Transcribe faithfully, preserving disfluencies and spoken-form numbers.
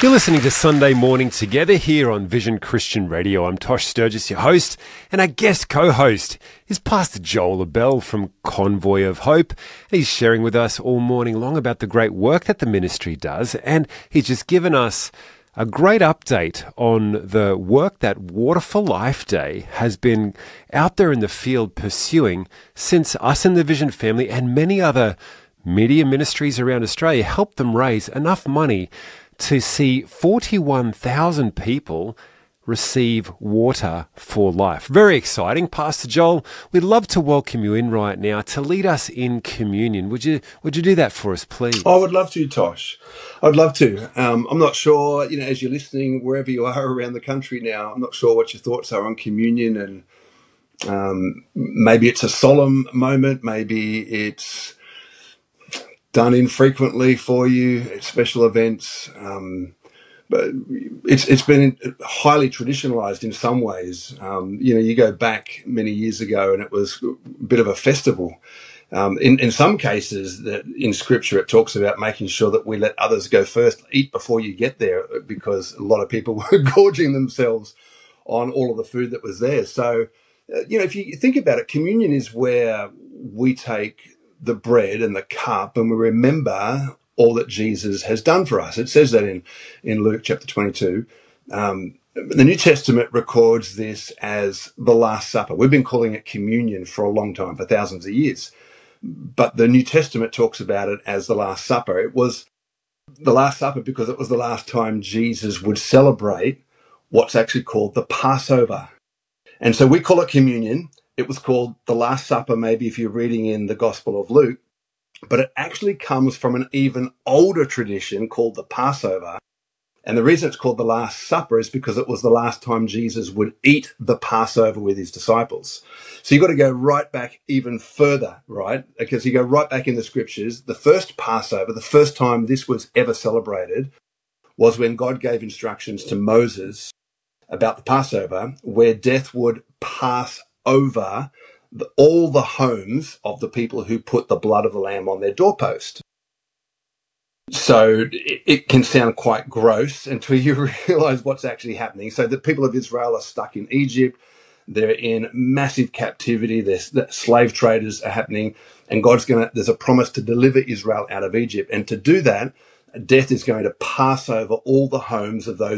You're listening to Sunday Morning Together here on Vision Christian Radio. I'm Tosh Sturgis, your host, and our guest co-host is Pastor Joel Abell from Convoy of Hope. And he's sharing with us all morning long about the great work that the ministry does, and he's just given us a great update on the work that Water for Life Day has been out there in the field pursuing since us in the Vision family and many other media ministries around Australia helped them raise enough money to see forty-one thousand people receive water for life. Very exciting. Pastor Joel, we'd love to welcome you in right now to lead us in communion. Would you would you do that for us, please? I would love to, Tosh. I'd love to. Um, I'm not sure, you know, as you're listening, wherever you are around the country now, I'm not sure what your thoughts are on communion, and um, maybe it's a solemn moment, maybe it's done infrequently for you at special events. Um, but it's it's been highly traditionalized in some ways. Um, you know, you go back many years ago and it was a bit of a festival. Um, in, in some cases, that in Scripture, it talks about making sure that we let others go first, eat before you get there, because a lot of people were gorging themselves on all of the food that was there. So, uh, you know, if you think about it, communion is where we take the bread and the cup and we remember all that Jesus has done for us. It says that in, in Luke chapter twenty-two. Um, the New Testament records this as the Last Supper. We've been calling it communion for a long time, for thousands of years. But the New Testament talks about it as the Last Supper. It was the Last Supper because it was the last time Jesus would celebrate what's actually called the Passover. And so we call it communion. It was called the Last Supper, maybe if you're reading in the Gospel of Luke, but it actually comes from an even older tradition called the Passover. And the reason it's called the Last Supper is because it was the last time Jesus would eat the Passover with his disciples. So you've got to go right back even further, right? Because you go right back in the Scriptures. The first Passover, the first time this was ever celebrated, was when God gave instructions to Moses about the Passover, where death would pass over the, all the homes of the people who put the blood of the lamb on their doorpost. So it, it can sound quite gross until you realize what's actually happening. So the people of Israel are stuck in Egypt. They're in massive captivity. There's the slave traders are happening, and God's going to, there's a promise to deliver Israel out of Egypt. And to do that, death is going to pass over all the homes of those